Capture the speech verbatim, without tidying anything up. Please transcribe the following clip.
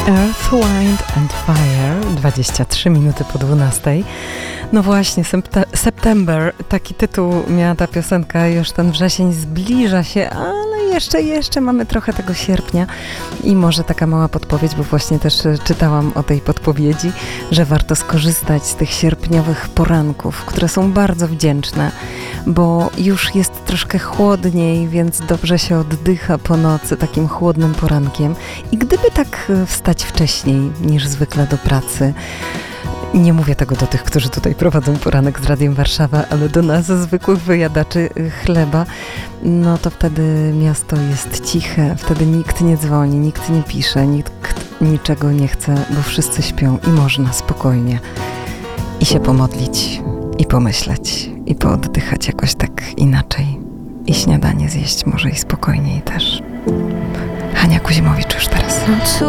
Earth, Wind and Fire, dwadzieścia trzy minuty po dwunastej. No właśnie, septe- September, taki tytuł miała ta piosenka, już ten wrzesień zbliża się, ale jeszcze, jeszcze mamy trochę tego sierpnia i może taka mała podpowiedź, bo właśnie też czytałam o tej podpowiedzi, że warto skorzystać z tych sierpniowych poranków, które są bardzo wdzięczne, bo już jest troszkę chłodniej, więc dobrze się oddycha po nocy takim chłodnym porankiem i gdyby tak wstać wcześniej niż zwykle do pracy, nie mówię tego do tych, którzy tutaj prowadzą poranek z Radiem Warszawa, ale do nas, zwykłych wyjadaczy chleba, no to wtedy miasto jest ciche, wtedy nikt nie dzwoni, nikt nie pisze, nikt niczego nie chce, bo wszyscy śpią i można spokojnie i się pomodlić, i pomyśleć, i pooddychać jakoś tak inaczej. I śniadanie zjeść może i spokojniej też. Hania Kuzimowicz już teraz.